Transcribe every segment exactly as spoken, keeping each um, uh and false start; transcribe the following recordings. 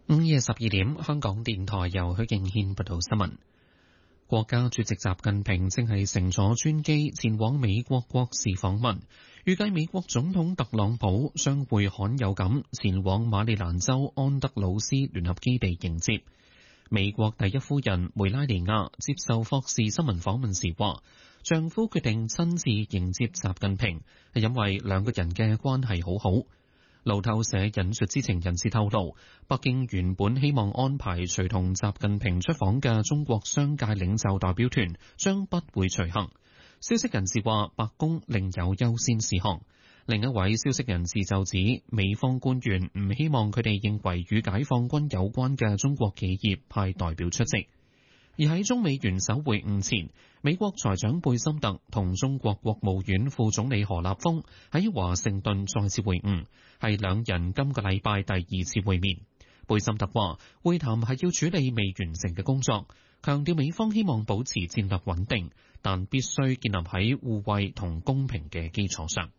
午夜十二點，香港電台由許敬軒報道新聞。國家主席習近平正係乘坐專機前往美國國事訪問，預計美國總統特朗普將會罕有咁前往馬里蘭州安德魯斯聯合基地迎接。美國第一夫人梅拉尼亞接受霍士新聞訪問時話，丈夫決定親自迎接習近平，係因為兩個人嘅關係好好。路透社引述知情人士透露，北京原本希望安排隨同習近平出訪嘅中國商界領袖代表團，將不會隨行。消息人士話，白宮另有優先事項。另一位消息人士就指，美方官員唔希望佢哋認為與解放軍有關嘅中國企業派代表出席。而喺中美元首會晤前，美國財長貝森特同中國國務院副總理何立峰喺華盛頓再次會晤，係兩人今個禮拜第二次會面。貝森特話，會談係要處理未完成嘅工作，強調美方希望保持戰略穩定，但必須建立喺互惠同公平嘅基礎上。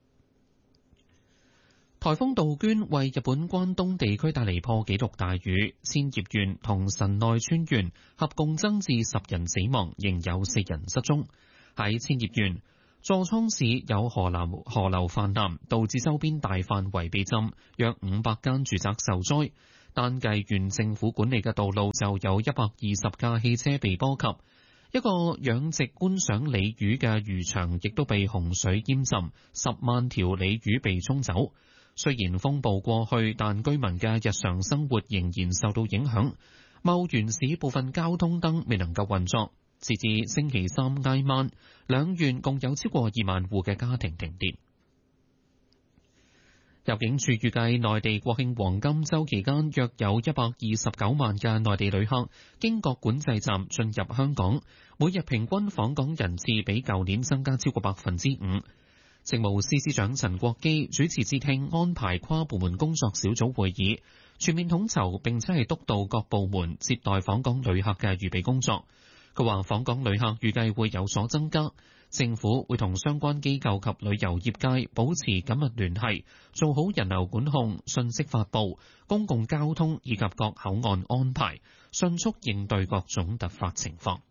颱風杜鵑為日本關東地區帶嚟破紀錄大雨，千葉縣同神奈川縣合共增至十人死亡，仍有四人失蹤。喺千葉縣，座倉市有河流河流泛濫，導致周邊大範圍被浸，約五百間住宅受災。單計縣政府管理嘅道路就有一百二十架汽車被波及。一個養殖觀賞鯉魚嘅漁場亦都被洪水淹浸，十萬條鯉魚被沖走。雖然風暴過去，但居民嘅日常生活仍然受到影響。茂原市部分交通燈未能夠運作，截至星期三挨晚，兩縣共有超過二萬戶嘅家庭停電。入境處預計內地國慶黃金週期間約有一百二十九萬嘅內地旅客經各管制站進入香港，每日平均訪港人次比舊年增加超過百分之五。政務司司長陳國基主持節慶安排跨部門工作小組會議，全面統籌並且係督導各部門接待訪港旅客嘅預備工作。佢話訪港旅客預計會有所增加，政府會同相關機構及旅遊業界保持緊密聯繫，做好人流管控、信息發布、公共交通以及各口岸安排，迅速應對各種突發情況。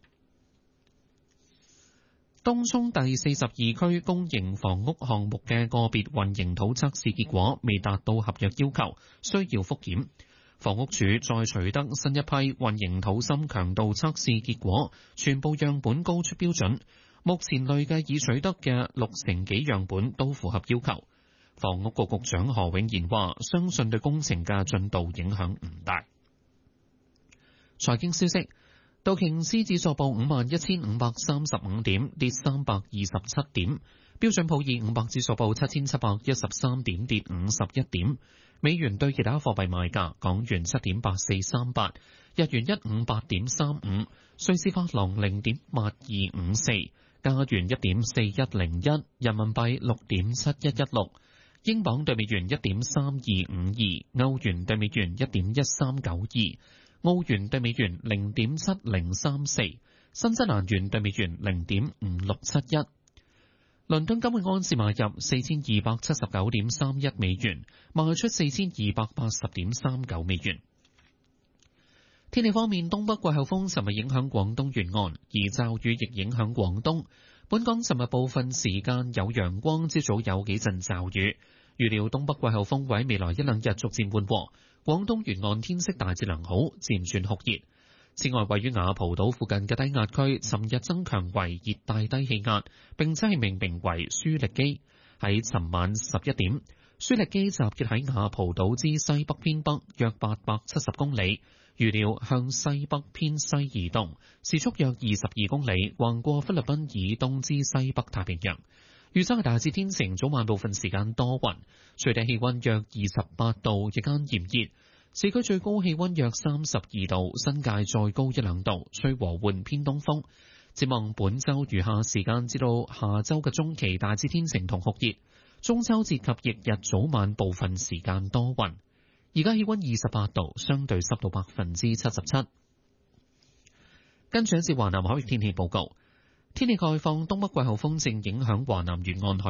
東涌第四十二區公營房屋項目嘅個別混凝土測試結果未達到合約要求，需要復檢。房屋署再取得新一批混凝土芯強度測試結果，全部樣本高出標準。目前累計已取得嘅六成幾樣本都符合要求。房屋局局長何永賢話，相信對工程嘅進度影響唔大。財經消息。道瓊斯指數報五萬一千五百三十五點，跌三百二十七點。標準普爾五百指數報七千七百一十三點，跌五十一點。美元對其他貨幣賣價：港元七點八四三八，日元一五八點三五，瑞士法郎零點八二五四，加元一點四一零一，人民幣六點七一一六，英鎊對美元一點三二五二，歐元對美元一點一三九二。澳元對美元零點七零三四，新西蘭元對美元零點五六七一。倫敦金匯安士買入四千二百七十九點三一美元，賣出四千二百八十點三九美元。天氣方面，東北季候風尋日影響廣東沿岸，而驟雨亦影響廣東。本港尋日部分時間有陽光，朝早有幾陣驟雨。預料東北季候風喺未來一兩日逐漸緩和。廣東沿岸天色大致良好，漸轉酷熱。此外，位於雅蒲島附近嘅低壓區，尋日增強為熱帶低氣壓，並且係命名為舒力基。喺尋晚十一點，舒力基集結喺雅蒲島之西北偏北約八百七十公里，預料向西北偏西移動，時速約二十二公里，橫過菲律賓以東之西北太平洋。預測係大致天晴，早晚部分時間多雲，最低氣溫約二十八度，日間炎熱，市區最高氣溫約三十二度，新界再高一兩度，吹和緩偏東風。展望本週餘下時間至到下週嘅中期，大致天晴同酷熱，中秋節及翌日早晚部分時間多雲。而家氣溫二十八度，相對濕度百分之七十七。跟住一節華南海域天氣報告。天氣概況，東北季候風正影響華南沿岸海域。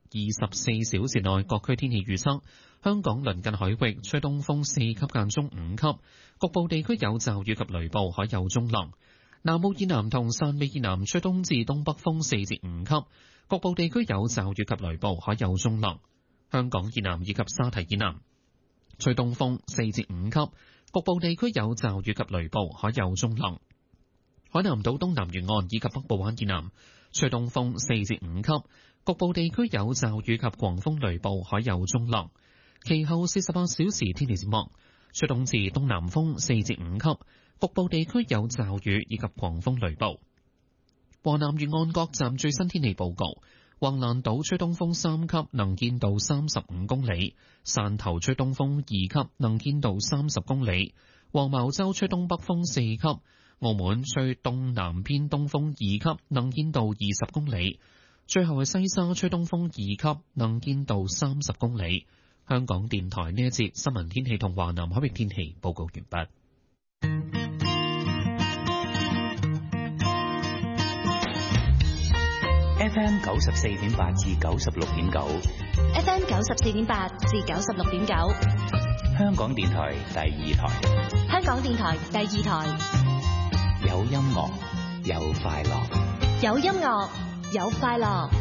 二十四小時內各區天氣預測：香港鄰近海域吹東風四級間中五級，局部地區有驟雨及雷暴，海有中浪。南澳以南同汕尾以南吹東至東北風四至五級，局部地區有驟雨及雷暴，海有中浪。香港以南以及沙堤以南吹東風四至五級，局部地區有驟雨及雷暴，海有中浪。海南島東南沿岸以及北部灣以南吹東風四至五級，局部地區有驟雨及狂風雷暴，海有中浪。其後四十八小時天氣展望，吹東至東南風四至五級。局部地區有驟雨以及狂風雷暴。華南沿岸各站最新天氣報告：橫瀾島吹東風三級，能見度三十五公里；汕頭吹東風二級，能見度三十公里；黃茅洲吹東北風四級；澳門吹東南偏東風二級，能見度二十公里。最後係西沙吹東風二級，能見度三十公里。香港電台呢一節新聞天氣同華南海域天氣報告完畢。 F M 九十四點八至九十六點九 ，F M 九十四點八至九十六點九， 香港電台第二台， 香港電台第二台， 有音樂，有快樂， 有音樂，有快樂。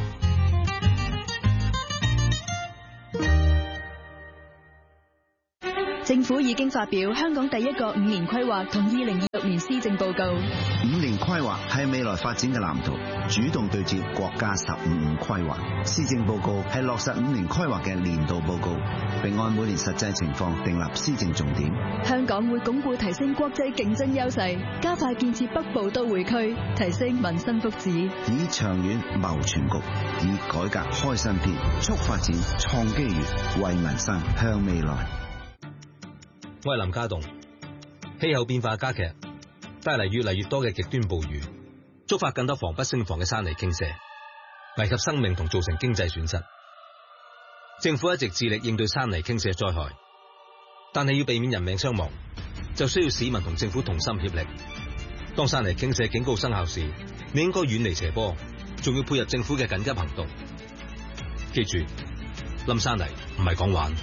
政府已經發表香港第一個五年規劃同二零二六年施政報告。 五年規劃係未來發展嘅藍圖，主動對接國家十五五規劃。施政報告係落實五年規劃嘅年度報告，並按每年實際情況訂立施政重點。 香港會鞏固提升國際競爭優勢，加快建設北部都會區，提升民生福祉， 以長遠謀全局，以改革開新篇，促發展創機遇，為民生向未來。 我係林家棟。氣候變化加劇，帶嚟越嚟越多嘅極端暴雨，觸發更多防不勝防嘅山泥傾瀉，危及生命同造成經濟損失。政府一直致力應對山泥傾瀉災害，但係要避免人命傷亡，就需要市民同政府同心協力。當山泥傾瀉警告生效時，你應該遠離斜坡，仲要配合政府嘅緊急行動。記住，冧山泥唔係講玩。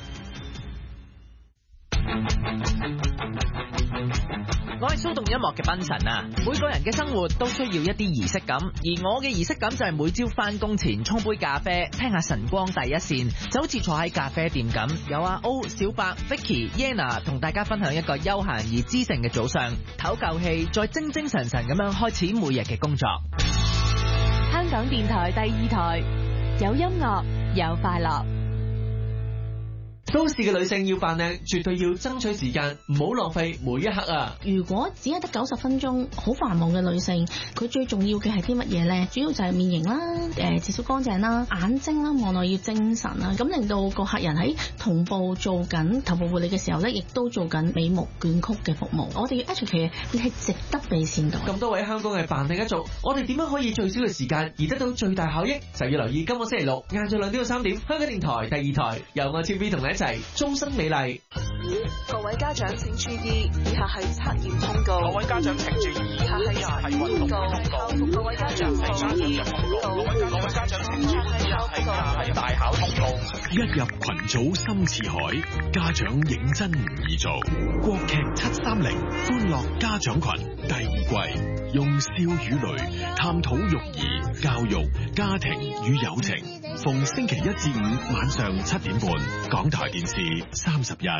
我係騷動音樂嘅賓神啊！每個人嘅生活都需要一啲儀式感，而我嘅儀式感就係每朝翻工前沖杯咖啡，聽下晨光第一線，就好似坐喺咖啡店咁，有阿 O、小白、Vicky、Yana 同大家分享一個休閒而知性嘅早上，唞夠氣，再精精神神咁樣開始每日嘅工作。 香港電台第二台，有音樂，有快樂。 都市嘅女性要扮靚，絕對要爭取時間，唔好浪費每一刻啊！ 如果只係得九十分鐘，好繁忙嘅女性，佢最重要嘅係啲乜嘢呢？主要就係面型啦，誒，至少乾淨啦，眼睛啦，望落要精神啦，咁令到個客人喺同步做緊頭部護理嘅時候咧，亦都做緊美目捲曲嘅服務。我哋要 educate 你係值得被善待。 咁多位香港嘅扮靚一族，我哋點樣可以最少嘅時間而得到最大效益？就要留意今個星期六晏晝兩點到三點，香港電台第二台由我超 B 同你一齊。終身美麗。 各位家長請注意，以下係測驗通告。 各位家長請注意， 以下係運動通告。各位家長請注意，各位家長請注意，以下係大考通告。 一入群組深似海，家長認真唔易做。國劇七三零歡樂家長群第二季，用笑與淚探討育兒、教育、家庭與友情。逢星期一至五晚上七點半，港台電視三十一。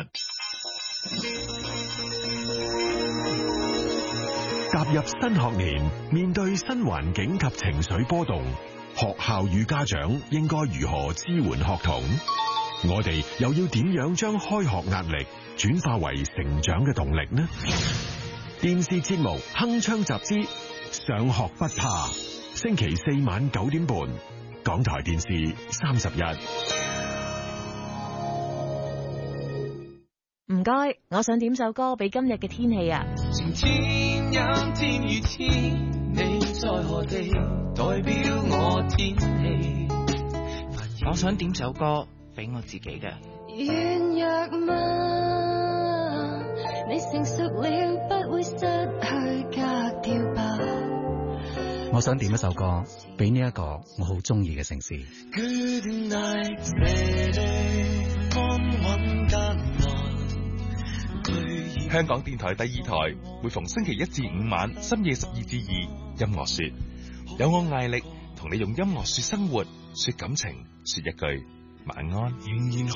踏入新學年，面對新環境及情緒波動，學校與家長應該如何支援學童？我哋又要點樣將開學壓力轉化為成長嘅動力呢？電視節目《鏗鏘集資》，上學不怕。星期四晚九點半，港台電視三十一。 唔該，我想點首歌俾今日嘅天氣啊！ 天陰天與天，你在何地？代表我天氣。 我想點首歌俾我自己嘅。 軟弱嗎？你成熟了，不會失去格調吧？ 我想點一首歌俾呢一個我好中意嘅城市。 香港電台第二台每逢星期一至五晚深夜十二至二，音樂說，有我艾力同你用音樂說生活，說感情，說一句晚安。